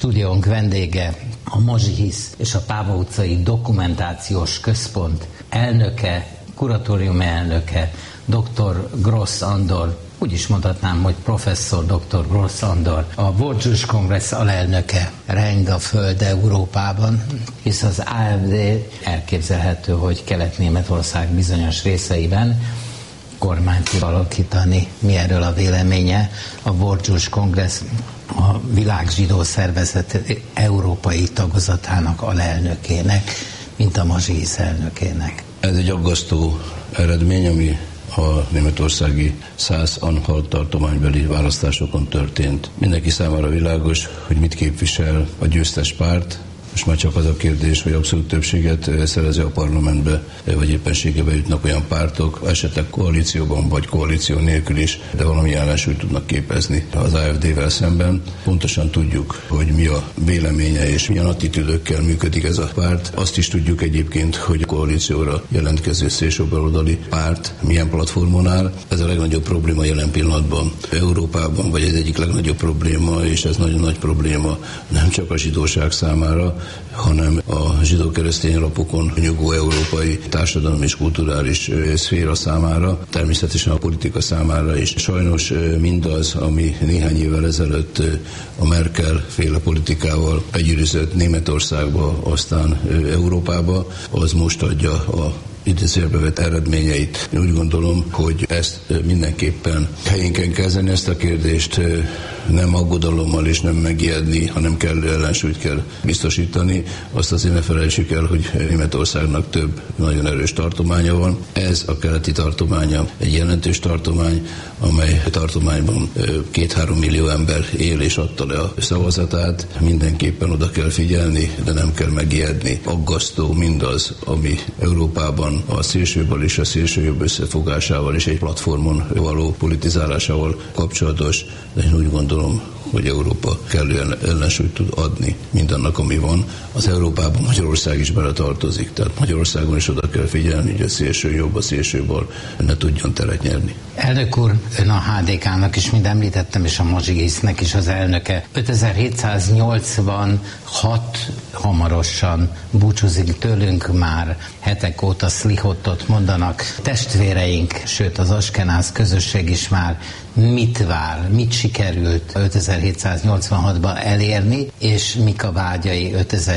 Stúdiónk vendége a Mazsihisz és a Páva utcai Dokumentációs Központ elnöke, kuratórium elnöke, dr. Gross Andor, úgy is mondhatnám, hogy professzor dr. Gross Andor, a World Jewish Congress alelnöke, reng a föld Európában, hisz az AfD elképzelhető, hogy Kelet-Németország bizonyos részeiben kormányt tud alakítani. Mi erről a véleménye? A World Jewish Congress a világ zsidó szervezet európai tagozatának alelnökének, mint a Mazsihisz elnökének. Ez egy aggasztó eredmény, ami a németországi 100 anhalt tartománybeli választásokon történt. Mindenki számára világos, hogy mit képvisel a győztes párt. Most már csak az a kérdés, hogy abszolút többséget szerez a parlamentbe, vagy éppenségebe jutnak olyan pártok, esetleg koalícióban, vagy koalíció nélkül is, de valami ellensúlyt tudnak képezni az AfD-vel szemben. Pontosan tudjuk, hogy mi a véleménye és milyen attitűdökkel működik ez a párt. Azt is tudjuk egyébként, hogy a koalícióra jelentkező szélsőbaloldali párt milyen platformon áll. Ez a legnagyobb probléma jelen pillanatban Európában, vagy ez egyik legnagyobb probléma, és ez nagyon nagy probléma nem csak a zsidóság számára, hanem a zsidó-keresztény alapokon nyugvó európai társadalmi és kulturális szféra számára, természetesen a politika számára is. Sajnos mindaz, ami néhány évvel ezelőtt a Merkel-féle politikával begyűrűzött Németországba, aztán Európába, az most adja a idézőjelbe vett eredményeit. Én úgy gondolom, hogy ezt mindenképpen helyén kell kezelni, ezt a kérdést nem aggodalommal és nem megijedni, hanem kellő ellensúlyt kell biztosítani. Azt azért ne felejtsük el, hogy Németországnak több nagyon erős tartománya van. Ez a keleti tartománya egy jelentős tartomány, amely tartományban 2-3 millió ember él és adta le a szavazatát. Mindenképpen oda kell figyelni, de nem kell megijedni. Aggasztó mindaz, ami Európában a szélsőbal és a szélsőjobb összefogásával és egy platformon való politizálásával kapcsolatos, de én úgy gondolom, hogy Európa kellően ellensúlyt tud adni mindannak, ami van. Az Európában Magyarország is bele tartozik, tehát Magyarországon is oda kell figyelni, hogy a szélső jobb, a szélső bal ne tudjon teret nyerni. Elnök úr, ön a HDK-nak is, mint említettem, és a Mazsihisznek is az elnöke. 5786 hamarosan búcsúzik tőlünk, már hetek óta szlihottot mondanak testvéreink, sőt az askenáz közösség is már mit vár, mit sikerült 5786-ban elérni, és mik a vágyai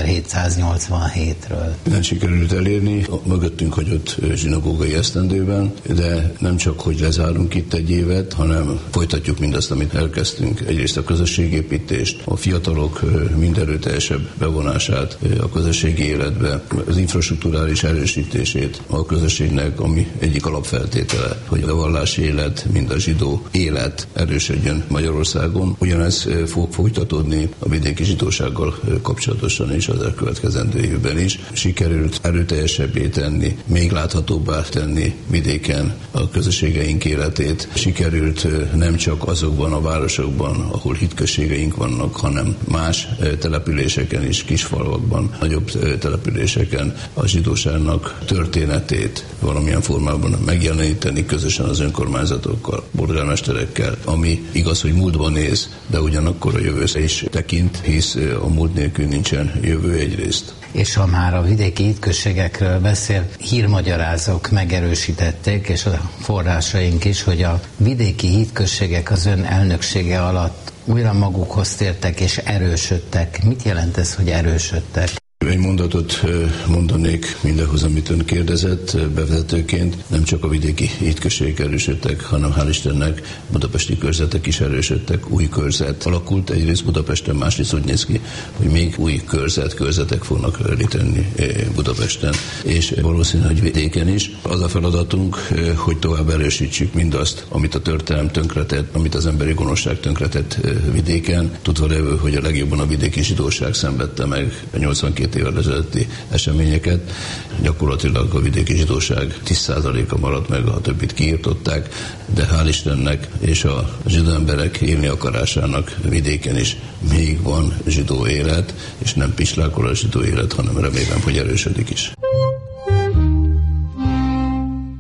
5787-ről? Nem sikerült elérni, mögöttünk hagyott zsinagógai esztendőben, de nem csak, hogy lezárunk itt egy évet, hanem folytatjuk mindazt, amit elkezdtünk. Egyrészt a közösségépítést, a fiatalok mind erőteljesebb bevonását a közösségi életbe, az infrastrukturális erősítését a közösségnek, ami egyik alapfeltétele, hogy a vallási élet, mind a zsidó élet erősödjön Magyarországon. Ugyanez fog folytatódni a vidéki zsidósággal kapcsolatosan is az elkövetkezendő évben is. Sikerült erőteljesebbé tenni, még láthatóbbá tenni vidéken a közösségeink életét. Sikerült nem csak azokban a városokban, ahol hitközségeink vannak, hanem más településeken is, kisfalvakban, nagyobb településeken a zsidóságnak történetét valamilyen formában megjeleníteni közösen az önkormányzatokkal, polgármesterekkel, ami igaz, hogy múltban néz, de ugyanakkor a jövőre is tekint, hisz a múlt nélkül nincsen jövő egyrészt. És ha már a vidéki hitközségekről beszél, hírmagyarázók megerősítették, és a forrásaink is, hogy a vidéki hitközségek az ön elnöksége alatt újra magukhoz tértek és erősödtek. Mit jelent ez, hogy erősödtek? Egy mondatot mondanék mindahhoz, amit ön kérdezett bevezetőként. Nem csak a vidéki hitközségek erősödtek, hanem hál' Istennek budapesti körzetek is erősödtek. Új körzet alakult egyrészt Budapesten, másrészt úgy néz ki, hogy még új körzetek fognak létrejönni Budapesten, és valószínű, hogy vidéken is. Az a feladatunk, hogy tovább erősítsük mindazt, amit a történelem tönkretett, amit az emberi gonoszság tönkretett vidéken. Tudva lévő, hogy a legjobban a vidéki zsidóság szenvedte meg a 82 évvel ezelőtti eseményeket. Gyakorlatilag a vidéki zsidóság 10%-a maradt meg, a többit kiirtották, de hál' Istennek és a zsidó emberek élni akarásának vidéken is még van zsidó élet, és nem pislákol a zsidó élet, hanem remélem, hogy erősödik is.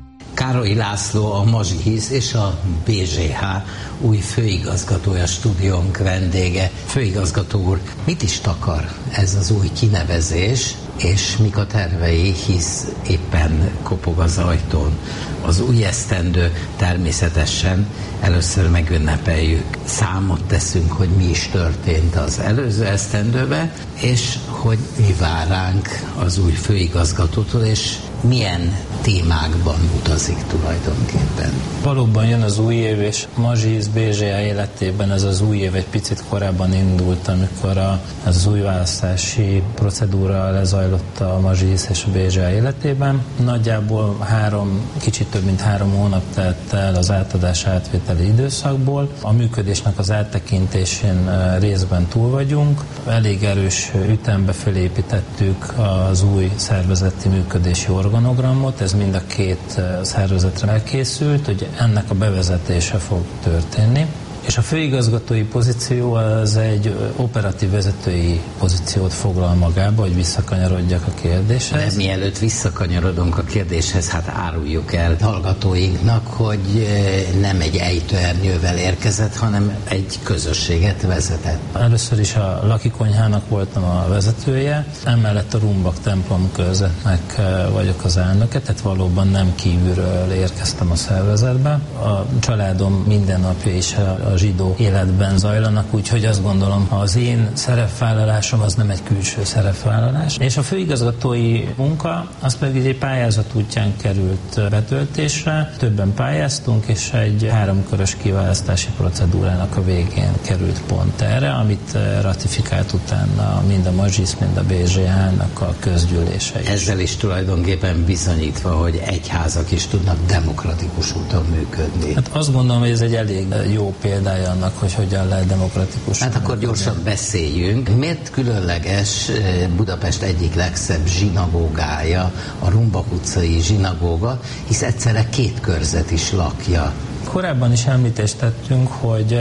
Károly László, a Mazsihisz és a BZH új főigazgatója, stúdiónk vendége. Főigazgató úr, mit is takar ez az új kinevezés, és mik a tervei, hisz éppen kopog az ajtón az új esztendő, természetesen először megünnepeljük, számot teszünk, hogy mi is történt az előző esztendőben, és hogy mi vár ránk az új főigazgatótól, és milyen témákban utazik tulajdonképpen. Valóban jön az új év, és Mazsihisz BZH életében ez az új év egy picit korábban indult, amikor ez az új választási procedúra lezajlott a Mazsihisz és a BZH életében. Nagyjából kicsit több mint 3 hónap telt el az átadás átvételi időszakból. A működésnek az áttekintésén részben túl vagyunk. Elég erős ütembe felépítettük az új szervezeti működési organogramot. Ez mind a 2 szervezetre elkészült, hogy ennek a bevezetése fog történni. És a főigazgatói pozíció az egy operatív vezetői pozíciót foglal magába, hogy visszakanyarodjak a kérdéshez. De mielőtt visszakanyarodunk a kérdéshez, hát áruljuk el hallgatóinknak, hogy nem egy ejtőernyővel érkezett, hanem egy közösséget vezetett. Először is a Lakikonyhának voltam a vezetője, emellett a Rumbak templom körzetnek vagyok az elnöke, tehát valóban nem kívülről érkeztem a szervezetbe. A családom mindennapja is a zsidó életben zajlanak, úgyhogy azt gondolom, az én szerepvállalásom az nem egy külső szerepvállalás. És a főigazgatói munka, az pedig egy pályázat útján került betöltésre. Többen pályáztunk, és egy 3-körös kiválasztási procedúrának a végén került pont erre, amit ratifikált utána mind a Mazsihisz, mind a BZH-nak a közgyűlése is. Ezzel is tulajdonképpen bizonyítva, hogy egyházak is tudnak demokratikus úton működni. Hát azt gondolom, hogy ez egy elég jó példája annak, hogy hogyan lehet demokratikus. Hát akkor gyorsan beszéljünk. Miért különleges Budapest egyik legszebb zsinagógája, a Rumbak utcai zsinagóga, hisz egyszerre 2 körzet is lakja. Korábban is említést tettünk, hogy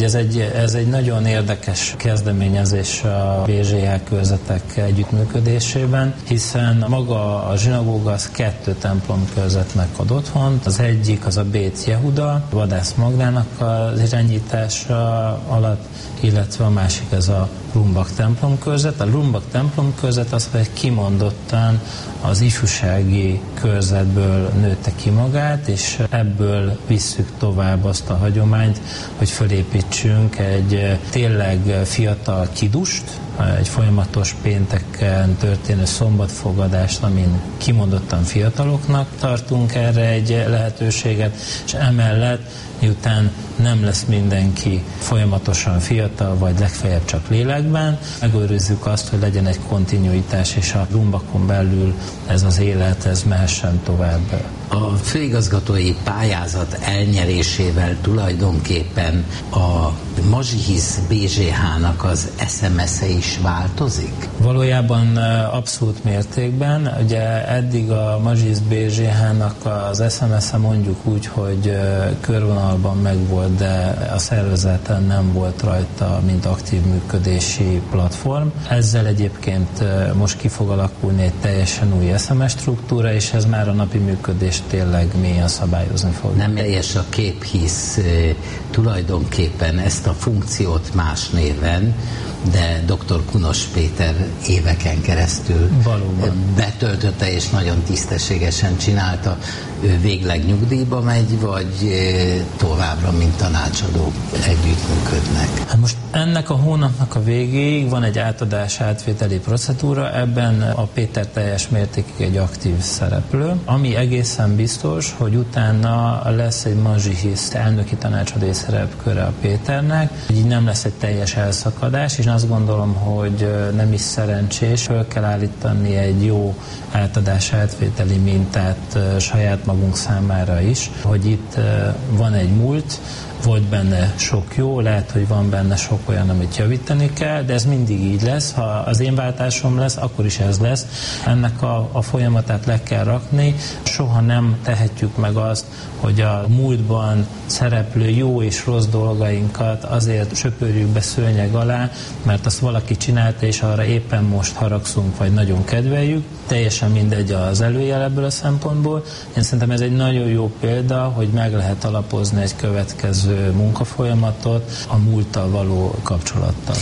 ez egy nagyon érdekes kezdeményezés a BZH körzetek együttműködésében, hiszen maga a zsinagóga az 2 templom körzetnek ad otthont. Az egyik az a Bét Jehuda, Vadász Magdának az irányítása alatt, illetve a másik ez a Rumbak templom körzet. A Rumbak templom körzet az pedig kimondottan az ifjúsági körzetből nőtte ki magát, és ebből visszük tovább azt a hagyományt, hogy fölépítsünk egy tényleg fiatal kidust, egy folyamatos pénteken történő szombatfogadást, amin kimondottan fiataloknak tartunk erre egy lehetőséget, és emellett miután nem lesz mindenki folyamatosan fiatal, vagy legfeljebb csak lélekben, megőrizzük azt, hogy legyen egy kontinuitás, és a Rumbakon belül ez az élet, ez mehessen tovább. A főigazgatói pályázat elnyerésével tulajdonképpen a Mazsihisz BZH-nak az SMS-e is változik? Valójában abszolút mértékben. Ugye eddig a Mazsihisz BZH-nak az SMS-e mondjuk úgy, hogy körvonalban megvolt, de a szervezeten nem volt rajta, mint aktív működési platform. Ezzel egyébként most ki fog alakulni egy teljesen új SMS struktúra, és ez már a napi működést tényleg mélyen szabályozni fog. Nem teljes a kép, hisz tulajdonképpen ezt a funkciót más néven, de dr. Kunos Péter éveken keresztül betöltötte, és nagyon tisztességesen csinálta. Ő végleg nyugdíjba megy, vagy továbbra, mint tanácsadó együttműködnek? Hát most ennek a hónapnak a végéig van egy átadás átvételi procedúra, ebben a Péter teljes mértékig egy aktív szereplő, ami egészen biztos, hogy utána lesz egy Mazsihisz elnöki tanácsadói szerepköre a Péternek, így nem lesz egy teljes elszakadás, és azt gondolom, hogy nem is szerencsés, föl kell állítani egy jó átadás átvételi mintát saját magunk számára is, hogy itt van egy múlt, volt benne sok jó, lehet, hogy van benne sok olyan, amit javítani kell, de ez mindig így lesz. Ha az én váltásom lesz, akkor is ez lesz. Ennek a folyamatát le kell rakni. Soha nem tehetjük meg azt, hogy a múltban szereplő jó és rossz dolgainkat azért söpörjük be szőnyeg alá, mert azt valaki csinálta, és arra éppen most haragszunk, vagy nagyon kedveljük. Teljesen mindegy az előjel ebből a szempontból. Én szerintem ez egy nagyon jó példa, hogy meg lehet alapozni egy következő munkafolyamatot a múlttal való kapcsolattal.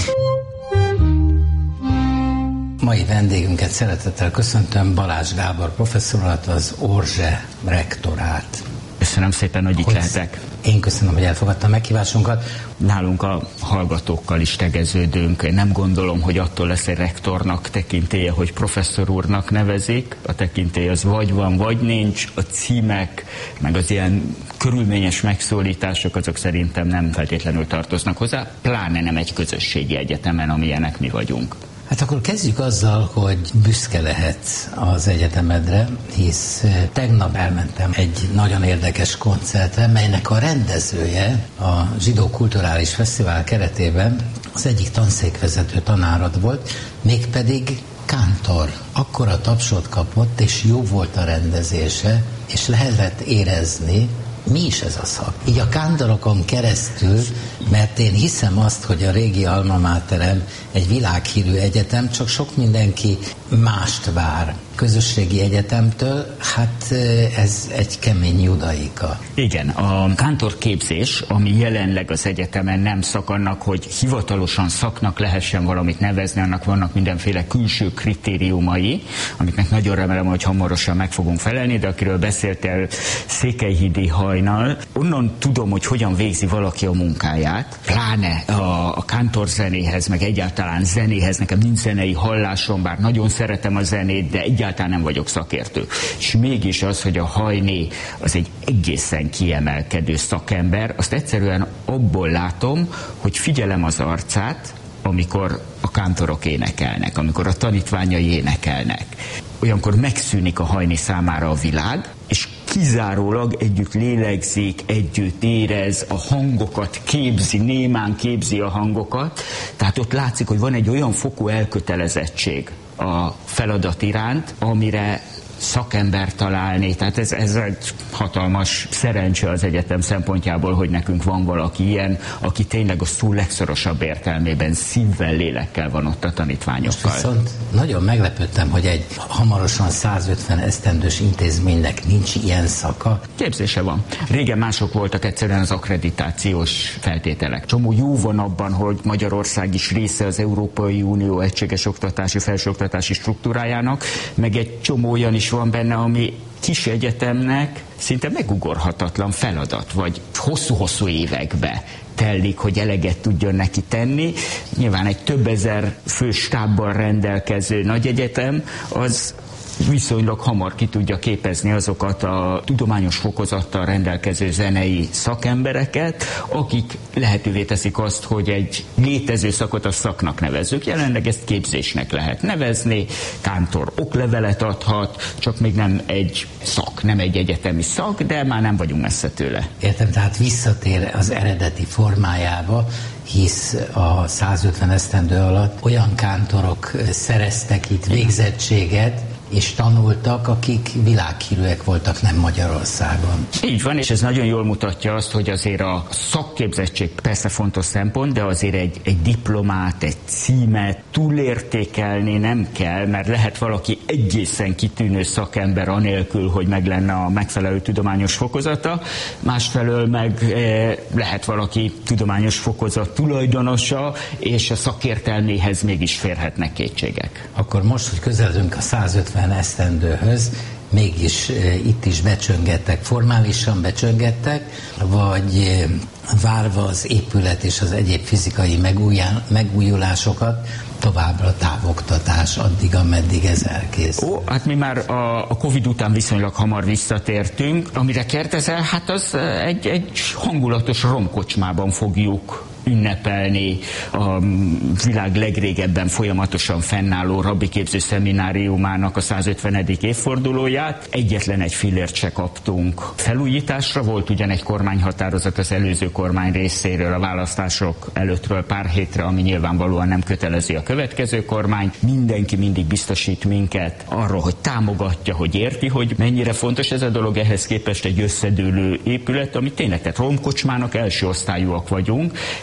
Mai vendégünket szeretettel köszöntöm, Balázs Gábor professzorat, az Orzse rektorát. Köszönöm szépen, hogy itt lehetek. Én köszönöm, hogy elfogadta a meghívásunkat. Nálunk a hallgatókkal is tegeződünk. Én nem gondolom, hogy attól lesz egy rektornak tekintélye, hogy professzor úrnak nevezik. A tekintély az vagy van, vagy nincs. A címek, meg az ilyen körülményes megszólítások, azok szerintem nem feltétlenül tartoznak hozzá, pláne nem egy közösségi egyetemen, amilyenek mi vagyunk. Hát akkor kezdjük azzal, hogy büszke lehetsz az egyetemedre, hisz tegnap elmentem egy nagyon érdekes koncertre, melynek a rendezője a Zsidó Kulturális Fesztivál keretében az egyik tanszékvezető tanárad volt, mégpedig kántor. Akkora tapsot kapott, és jó volt a rendezése, és lehetett érezni, mi is ez a szak. Így a kántorokon keresztül, mert én hiszem azt, hogy a régi Alma Materem egy világhírű egyetem, csak sok mindenki mást vár közösségi egyetemtől, hát ez egy kemény judaika. Igen, a kántorképzés, ami jelenleg az egyetemen nem szak, annak, hogy hivatalosan szaknak lehessen valamit nevezni, annak vannak mindenféle külső kritériumai, amiknek nagyon remélem, hogy hamarosan meg fogunk felelni, de akiről beszéltél, Székelyhídi Hajnal, onnan tudom, hogy hogyan végzi valaki a munkáját, pláne a kántorzenéhez, meg egyáltalán zenéhez, nekem nincs zenei hallásom, bár nagyon szeretem a zenét, de egyáltalán nem vagyok szakértő. És mégis az, hogy a Hajné az egy egészen kiemelkedő szakember, azt egyszerűen abból látom, hogy figyelem az arcát, amikor a kántorok énekelnek, amikor a tanítványai énekelnek. Olyankor megszűnik a Hajné számára a világ, és kizárólag együtt lélegzik, együtt érez, a hangokat képzi, némán képzi a hangokat. Tehát ott látszik, hogy van egy olyan fokú elkötelezettség a feladat iránt, amire szakember találni. Tehát ez egy hatalmas szerencse az egyetem szempontjából, hogy nekünk van valaki ilyen, aki tényleg a szó legszorosabb értelmében szívvel, lélekkel van ott a tanítványokkal. Viszont nagyon meglepődtem, hogy egy hamarosan 150 esztendős intézménynek nincs ilyen szaka. Képzése van. Régen mások voltak egyszerűen az akkreditációs feltételek. Csomó jó van abban, hogy Magyarország is része az Európai Unió egységes oktatási, felsőoktatási struktúrájának, meg egy csomó olyan is van benne, ami kis egyetemnek szinte megugorhatatlan feladat, vagy hosszú-hosszú évekbe telik, hogy eleget tudjon neki tenni. Nyilván egy több ezer fős stábbal rendelkező nagy egyetem, az viszonylag hamar ki tudja képezni azokat a tudományos fokozattal rendelkező zenei szakembereket, akik lehetővé teszik azt, hogy egy létező szakot a szaknak nevezzük. Jelenleg ezt képzésnek lehet nevezni, kántor oklevelet adhat, csak még nem egy szak, nem egy egyetemi szak, de már nem vagyunk messze tőle. Értem, tehát visszatér az eredeti formájába, hisz a 150 esztendő alatt olyan kántorok szereztek itt végzettséget, és tanultak, akik világhírűek voltak, nem Magyarországon. Így van, és ez nagyon jól mutatja azt, hogy azért a szakképzettség persze fontos szempont, de azért egy diplomát, egy címet túlértékelni nem kell, mert lehet valaki egészen kitűnő szakember anélkül, hogy meg lenne a megfelelő tudományos fokozata, másfelől meg lehet valaki tudományos fokozat tulajdonosa, és a szakértelméhez mégis férhetnek kétségek. Akkor most, hogy közeledünk a 150 esztendőhöz, mégis itt is becsöngettek, formálisan becsöngettek, vagy várva az épület és az egyéb fizikai megújulásokat, továbbra távoktatás addig, ameddig ez elkész. Hát mi már a Covid után viszonylag hamar visszatértünk. Amire kérdezel, hát az egy hangulatos romkocsmában fogjuk ünnepelni a világ legrégebben folyamatosan fennálló rabbiképző szemináriumának a 150. évfordulóját. Egyetlen egy fillért se kaptunk felújításra. Volt ugyan egy kormányhatározat az előző kormány részéről a választások előttről pár hétre, ami nyilvánvalóan nem kötelezi a következő kormány. Mindenki mindig biztosít minket arról, hogy támogatja, hogy érti, hogy mennyire fontos ez a dolog, ehhez képest egy összedőlő épület, ami tényleg, tehát romkocsmának első osztályúak vagyunk.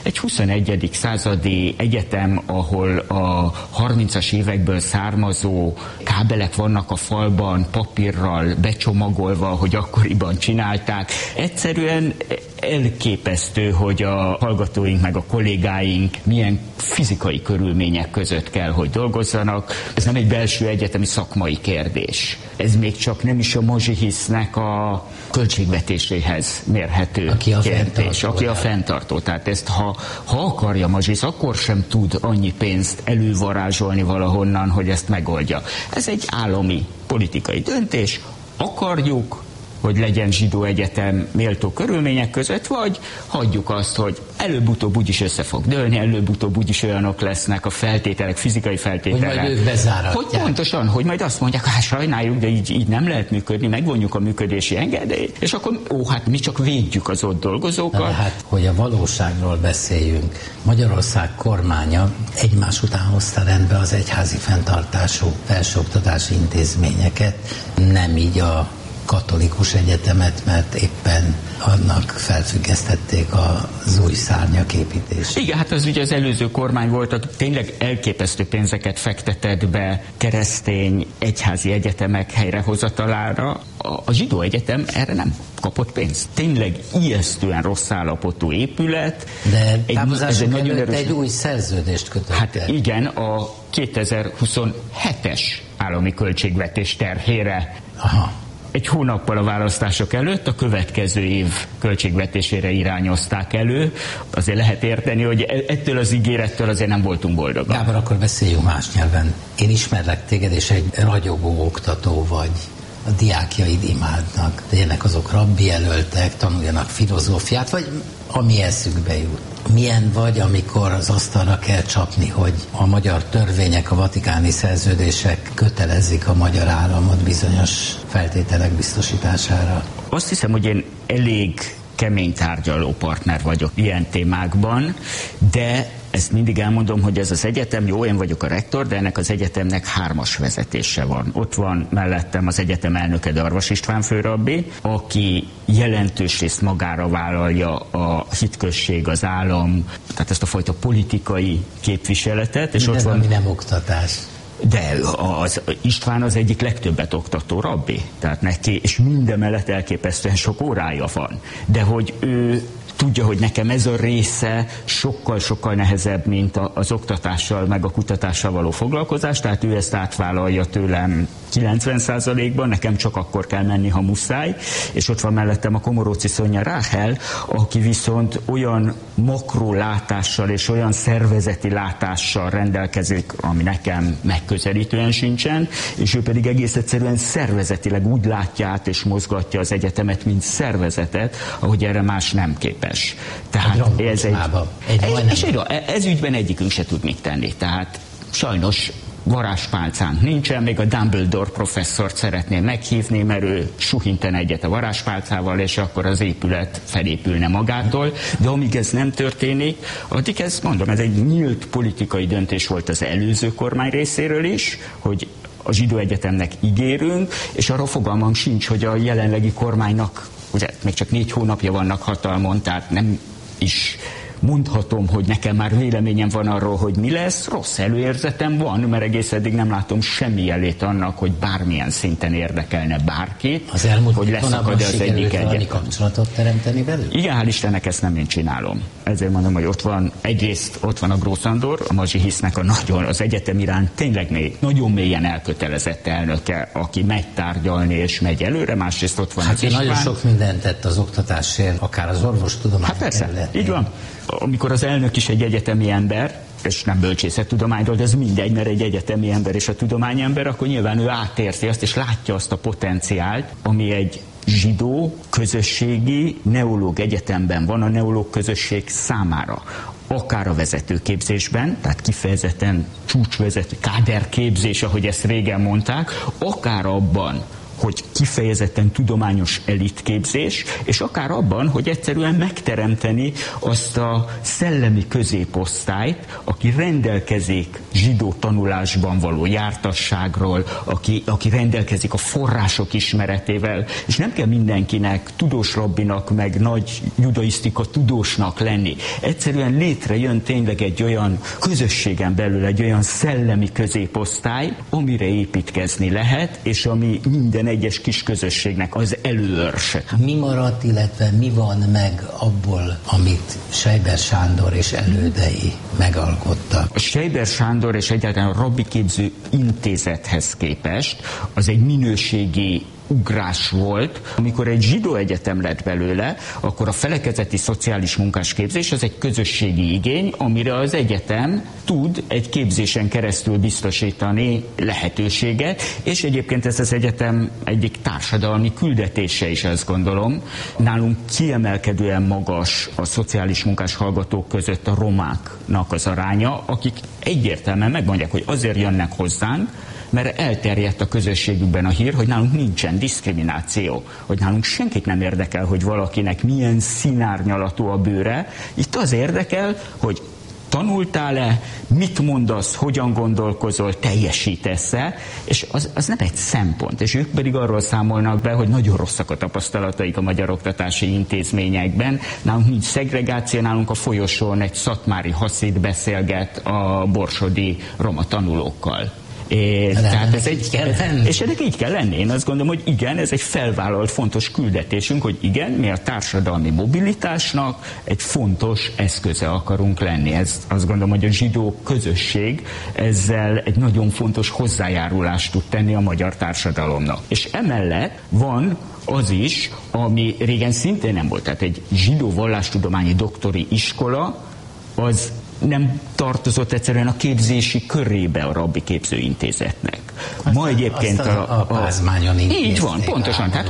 egy 21. századi egyetem, ahol a 30-as évekből származó kábelek vannak a falban, papírral becsomagolva, hogy akkoriban csinálták. Egyszerűen elképesztő, hogy a hallgatóink meg a kollégáink milyen fizikai körülmények között kell, hogy dolgozzanak. Ez nem egy belső egyetemi szakmai kérdés. Ez még csak nem is a Mazsihisznek a költségvetéséhez mérhető kérdés, aki a fenntartó. Tehát ezt, ha akarja Mazsihisz, akkor sem tud annyi pénzt elővarázsolni valahonnan, hogy ezt megoldja. Ez egy állami politikai döntés. Akarjuk, hogy legyen zsidó egyetem méltó körülmények között, vagy hagyjuk azt, hogy előbb-utóbb úgyis össze fog dőlni, előbb-utóbb úgyis olyanok lesznek a feltételek, fizikai feltételek. Hogy majd ők bezáratják. Hogy pontosan, hogy majd azt mondják, hát sajnáljuk, de így nem lehet működni, megvonjuk a működési engedélyt, és akkor hát mi csak védjük az ott dolgozókat. Na, hát, hogy a valóságról beszéljünk. Magyarország kormánya egymás után hozta rendbe az egyházi fenntartású felsőoktatási intézményeket, nem így a katolikus egyetemet, mert éppen annak felfüggesztették az új szárnyak építését. Igen, hát az ugye az előző kormány volt, tényleg elképesztő pénzeket fektetett be keresztény egyházi egyetemek helyrehozatalára. A zsidó egyetem erre nem kapott pénzt. Tényleg ijesztően rossz állapotú épület. De távozásunk előtt egy új szerződést kötött. Hát igen, a 2027-es állami költségvetés terhére. Aha. Egy hónappal a választások előtt a következő év költségvetésére irányozták elő. Azért lehet érteni, hogy ettől az ígérettől azért nem voltunk boldogak. Gábor, akkor beszéljünk más nyelven. Én ismerlek téged, és egy ragyogó oktató vagy. A diákjaid imádnak. Legyenek azok rabbi jelöltek, tanuljanak filozófiát, vagy ami eszükbe jut. Milyen vagy, amikor az asztalra kell csapni, hogy a magyar törvények, a vatikáni szerződések kötelezik a magyar államot bizonyos feltételek biztosítására? Azt hiszem, hogy én elég kemény tárgyaló partner vagyok ilyen témákban, de ezt mindig elmondom, hogy ez az egyetem, jó, én vagyok a rektor, de ennek az egyetemnek 3 vezetése van. Ott van mellettem az egyetem elnöke, Darvas István főrabbi, aki jelentős részt magára vállalja a hitközség, az állam, tehát ezt a fajta politikai képviseletet. És minden, ott van, ami nem oktatás. De az István az egyik legtöbbet oktató rabbi, tehát neki, és mindemellett elképesztően sok órája van. De hogy ő tudja, hogy nekem ez a része sokkal-sokkal nehezebb, mint az oktatással, meg a kutatással való foglalkozás, tehát ő ezt átvállalja tőlem 90%-ban, nekem csak akkor kell menni, ha muszáj, és ott van mellettem a Komoróczi Szonya Ráhel, aki viszont olyan makrolátással és olyan szervezeti látással rendelkezik, ami nekem megközelítően sincsen, és ő pedig egész egyszerűen szervezetileg úgy látja át és mozgatja az egyetemet, mint szervezetet, ahogy erre más nem képes. Tehát ez ügyben egyikünk se tud mit tenni. Tehát sajnos varázspálcánk nincsen, még a Dumbledore professzort szeretném meghívni, mert ő suhintene egyet a varázspálcával, és akkor az épület felépülne magától, de amíg ez nem történik, addig ez, mondom, ez egy nyílt politikai döntés volt az előző kormány részéről is, hogy a zsidó egyetemnek ígérünk, és arra fogalmam sincs, hogy a jelenlegi kormánynak, ugye még csak 4 hónapja vannak hatalmon, tehát nem is mondhatom, hogy nekem már véleményem van arról, hogy mi lesz, rossz előérzetem van, mert egész eddig nem látom semmi jelét annak, hogy bármilyen szinten érdekelne bárkit, az elmúlt hogy leszakad az egyik egyetem. Kapcsolatot teremteni velük? Igen, hál' Istennek ezt nem én csinálom. Ezért mondom, hogy ott van, egyrészt ott van a Grósz Andor, a Mazsihisznek az egyetem iránt tényleg nagyon mélyen elkötelezett elnöke, aki megy tárgyalni és megy előre, másrészt ott van az István. Nagyon sok mindent tett az oktatásért, akár az orvostudomány. Hát persze, így van. Amikor az elnök is egy egyetemi ember, és nem bölcsészettudományról, de ez mindegy, mert egy egyetemi ember és a tudományember, akkor nyilván ő átérzi azt, és látja azt a potenciált, ami egy zsidó közösségi neológ egyetemben van a neológ közösség számára. Akár a vezetőképzésben, tehát kifejezetten csúcsvezető, káderképzés, ahogy ezt régen mondták, akár abban, hogy kifejezetten tudományos elitképzés, és akár abban, hogy egyszerűen megteremteni azt a szellemi középosztályt, aki rendelkezik zsidó tanulásban való jártasságról, aki rendelkezik a források ismeretével, és nem kell mindenkinek tudós rabbinak, meg nagy judaisztika tudósnak lenni. Egyszerűen létrejön tényleg egy olyan közösségen belül, egy olyan szellemi középosztály, amire építkezni lehet, és ami minden egyes kis közösségnek az előőrse. Mi maradt, illetve mi van meg abból, amit Seiber Sándor és elődei megalkottak? A Seiber Sándor és egyáltalán a Rabbi Képző Intézethez képest az egy minőségi ugrás volt. Amikor egy zsidó egyetem lett belőle, akkor a felekezeti szociális munkás képzés az egy közösségi igény, amire az egyetem tud egy képzésen keresztül biztosítani lehetőséget, és egyébként ez az egyetem egyik társadalmi küldetése is, azt gondolom. Nálunk kiemelkedően magas a szociális munkás hallgatók között a romáknak az aránya, akik egyértelműen megmondják, hogy azért jönnek hozzánk, mert elterjedt a közösségükben a hír, hogy nálunk nincsen diszkrimináció, hogy nálunk senkit nem érdekel, hogy valakinek milyen színárnyalatú a bőre. Itt az érdekel, hogy tanultál-e, mit mondasz, hogyan gondolkozol, teljesítesz-e, és az nem egy szempont. És ők pedig arról számolnak be, hogy nagyon rosszak a tapasztalataik a magyar oktatási intézményekben. Nálunk nincs szegregáció, nálunk a folyosón egy szatmári haszid beszélget a borsodi roma tanulókkal. Tehát ez és ennek így kell lenni. Én azt gondolom, hogy igen, ez egy felvállalt fontos küldetésünk, hogy igen, mi a társadalmi mobilitásnak egy fontos eszköze akarunk lenni. Ez azt gondolom, hogy a zsidó közösség ezzel egy nagyon fontos hozzájárulást tud tenni a magyar társadalomnak. És emellett van az is, ami régen szintén nem volt. Tehát egy zsidó vallástudományi doktori iskola, az nem tartozott egyszerűen a képzési körébe a Rabbi Képző Intézetnek. Ma egyébként a Pázmányon így van, pontosan. Tehát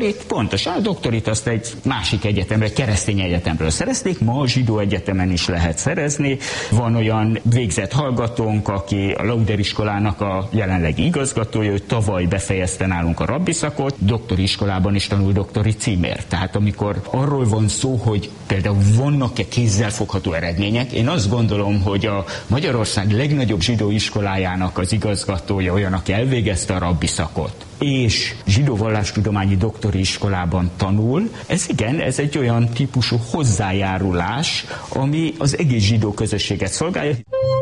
a doktorit azt egy másik egyetemre, egy keresztény egyetemről szerezték, ma a zsidó egyetemen is lehet szerezni. Van olyan végzett hallgatónk, aki a Lauder iskolának a jelenlegi igazgatója, ő tavaly befejezte nálunk a rabbi szakot, doktori iskolában is tanul doktori címért. Tehát amikor arról van szó, hogy például vannak-e kézzelfogható eredmények, én azt gondolom, hogy a Magyarország legnagyobb zsidó iskolájának az igazgatója olyan, aki elvégezte a rabbi szakot, és zsidó vallástudományi doktori iskolában tanul, ez egy olyan típusú hozzájárulás, ami az egész zsidó közösséget szolgálja.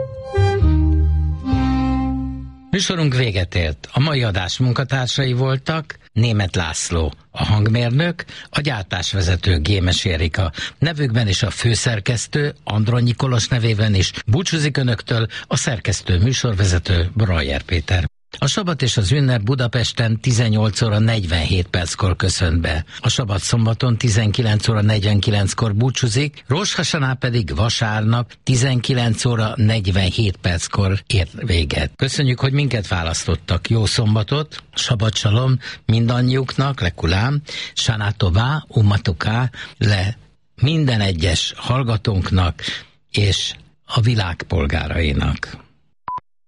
Műsorunk véget ért. A mai adás munkatársai voltak Németh László, a hangmérnök, a gyártásvezető Gémes Érika, nevükben és a főszerkesztő Andronyi Kolos nevében is búcsúzik önöktől a szerkesztő műsorvezető Brajer Péter. A sabat és az ünnep Budapesten 18 óra 47 perckor köszönt be. A sabat szombaton 19 óra 49-kor búcsúzik, Rosh Hashanah pedig vasárnap 19 óra 47 perckor ér véget. Köszönjük, hogy minket választottak. Jó szombatot, sabat shalom mindannyiuknak, le kulám, Shana Tová, umatuká, le minden egyes hallgatónknak és a világ polgárainak.